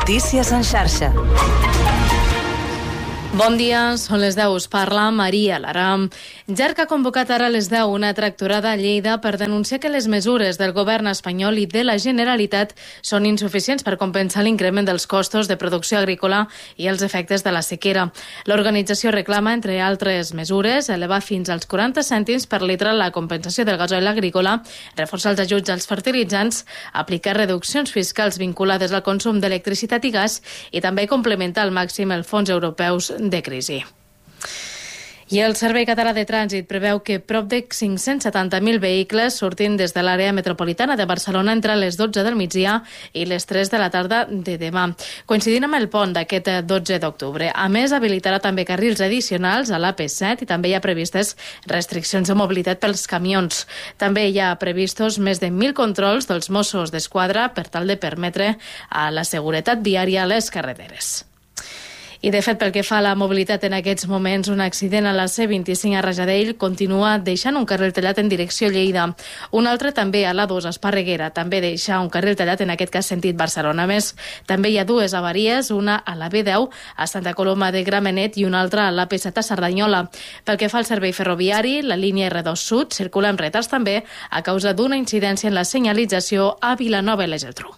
Notícies en xarxa. Bon dia, són les 10. Us parla Maria Lara. JERC ha convocat ara a les 10 una tractorada a Lleida per denunciar que les mesures del govern espanyol i de la Generalitat són insuficients per compensar l'increment dels costos de producció agrícola i els efectes de la sequera. L'organització reclama, entre altres mesures, elevar fins als 40 cèntims per litre la compensació del gasoil agrícola, reforçar els ajuts als fertilitzants, aplicar reduccions fiscals vinculades al consum d'electricitat i gas i també complementar al màxim els fons europeus de crisi. I el Servei Català de Trànsit preveu que prop de 570.000 vehicles sortin des de l'àrea metropolitana de Barcelona entre les 12 del migdia i les 3 de la tarda de demà, coincidint amb el pont d'aquest 12 d'octubre. A més, habilitarà també carrils addicionals a l'AP7 i també hi ha previstes restriccions de mobilitat pels camions. També hi ha previstos més de 1.000 controls dels Mossos d'Esquadra per tal de permetre a la seguretat viària a les carreteres. I, de fet, pel que fa a la mobilitat en aquests moments, un accident a la C25 a Rajadell continua deixant un carril tallat en direcció Lleida. Un altre també a l'A2 a Esparreguera, també deixa un carril tallat, en aquest cas sentit Barcelona. A més, també hi ha dues avaries, una a la B10 a Santa Coloma de Gramenet i una altra a l'AP7 a Cerdanyola. Pel que fa al servei ferroviari, la línia R2 Sud circula amb retards també a causa d'una incidència en la senyalització a Vilanova i la Geltrú.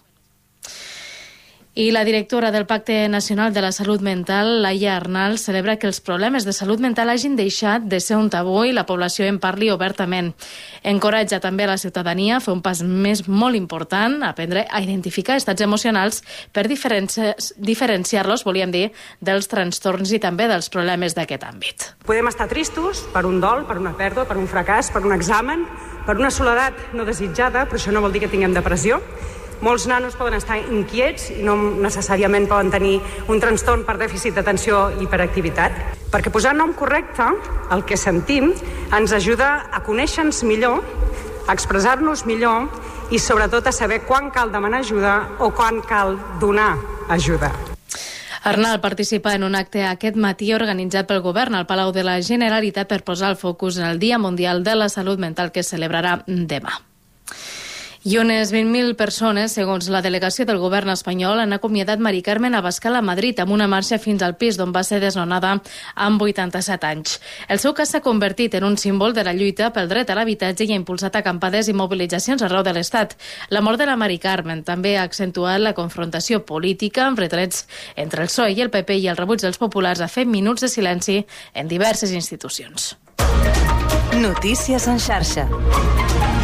I la directora del Pacte Nacional de la Salut Mental, Laia Arnal, celebra que els problemes de salut mental hagin deixat de ser un tabú i la població en parli obertament. Encoratja també a la ciutadania a fer un pas més molt important, a aprendre a identificar estats emocionals per diferenciar-los, volíem dir, dels trastorns i també dels problemes d'aquest àmbit. Podem estar tristos per un dol, per una pèrdua, per un fracàs, per un examen, per una soledat no desitjada, però això no vol dir que tinguem depressió. Molts nanos poden estar inquiets i no necessàriament poden tenir un trastorn per dèficit d'atenció i hiperactivitat. Perquè posar nom correcte al que sentim ens ajuda a conèixer-nos millor, a expressar-nos millor i sobretot a saber quan cal demanar ajuda o quan cal donar ajuda. Arnal participa en un acte aquest matí organitzat pel govern al Palau de la Generalitat per posar el focus en el Dia Mundial de la Salut Mental que es celebrarà demà. I unes 20.000 persones, segons la delegació del govern espanyol, han acomiadat Mari Carmen Abascal a Madrid amb una marxa fins al pis d'on va ser desnonada amb 87 anys. El seu cas s'ha convertit en un símbol de la lluita pel dret a l'habitatge i ha impulsat acampades i mobilitzacions arreu de l'Estat. La mort de la Mari Carmen també ha accentuat la confrontació política amb retrets entre el PSOE i el PP i el rebuig dels populars a fer minuts de silenci en diverses institucions. Notícies en xarxa.